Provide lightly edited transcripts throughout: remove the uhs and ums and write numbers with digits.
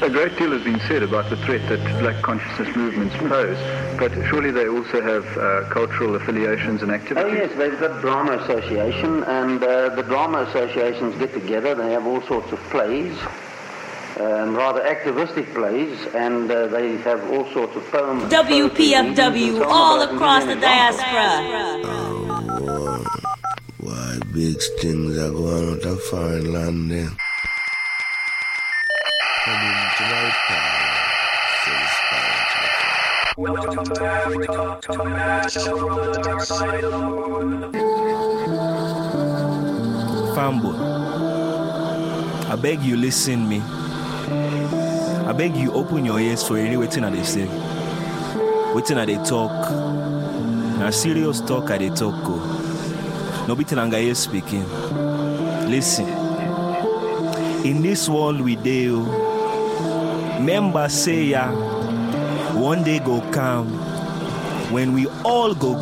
A great deal has been said about the threat that black consciousness movements pose, but surely they also have cultural affiliations and activities? Oh yes, they've got drama association, and the drama associations get together. They have all sorts of plays, rather activistic plays, and they have all sorts of poems. WPFW, all across the diaspora. Why big things are going out of foreign land there? Fambo, I beg you listen me. I beg you open your ears for any waiting that they say. Waiting that they talk. Now serious talk at they talk go. No beating anga speaking. Listen. In this world we deal. Members say ya, one day go come when we all go.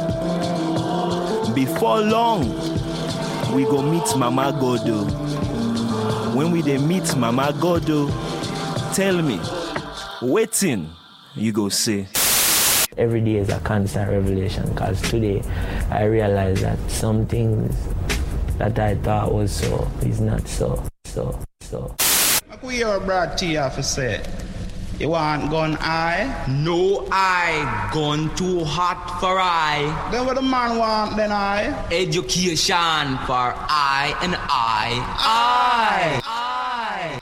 Before long, we go meet Mama Godo. When we dey meet Mama Godo, tell me, waiting, you go say. Every day is a constant revelation, because today I realize that some things that I thought was so is not so. We your brad T have to say. You want gun I? No I. Gun too hot for I. Then what the man want then I? Education for I and I.